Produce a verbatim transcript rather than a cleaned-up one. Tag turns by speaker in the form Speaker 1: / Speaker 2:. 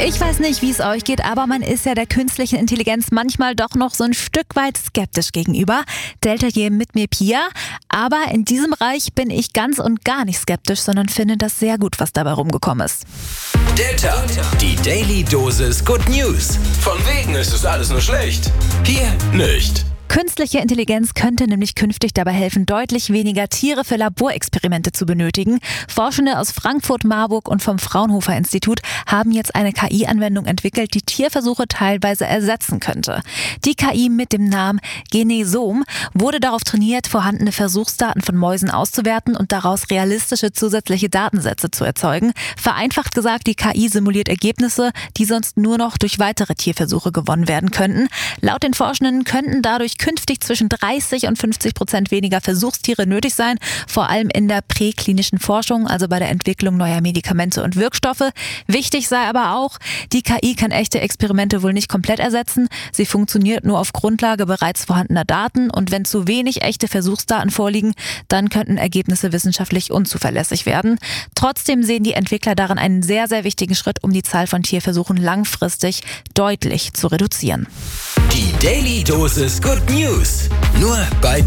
Speaker 1: Ich weiß nicht, wie es euch geht, aber man ist ja der künstlichen Intelligenz manchmal doch noch so ein Stück weit skeptisch gegenüber. Delta hier mit mir Pia. Aber in diesem Bereich bin ich ganz und gar nicht skeptisch, sondern finde das sehr gut, was dabei rumgekommen ist.
Speaker 2: Delta, die Daily Dosis Good News. Von wegen ist es alles nur schlecht. Hier nicht.
Speaker 1: Künstliche Intelligenz könnte nämlich künftig dabei helfen, deutlich weniger Tiere für Laborexperimente zu benötigen. Forschende aus Frankfurt, Marburg und vom Fraunhofer Institut haben jetzt eine K I-Anwendung entwickelt, die Tierversuche teilweise ersetzen könnte. Die K I mit dem Namen Genesom wurde darauf trainiert, vorhandene Versuchsdaten von Mäusen auszuwerten und daraus realistische zusätzliche Datensätze zu erzeugen. Vereinfacht gesagt, die K I simuliert Ergebnisse, die sonst nur noch durch weitere Tierversuche gewonnen werden könnten. Laut den Forschenden könnten dadurch künftig zwischen dreißig und fünfzig Prozent weniger Versuchstiere nötig sein, vor allem in der präklinischen Forschung, also bei der Entwicklung neuer Medikamente und Wirkstoffe. Wichtig sei aber auch, die K I kann echte Experimente wohl nicht komplett ersetzen. Sie funktioniert nur auf Grundlage bereits vorhandener Daten und wenn zu wenig echte Versuchsdaten vorliegen, dann könnten Ergebnisse wissenschaftlich unzuverlässig werden. Trotzdem sehen die Entwickler darin einen sehr, sehr wichtigen Schritt, um die Zahl von Tierversuchen langfristig deutlich zu reduzieren.
Speaker 2: Die Daily Dosis Good News. Nur bei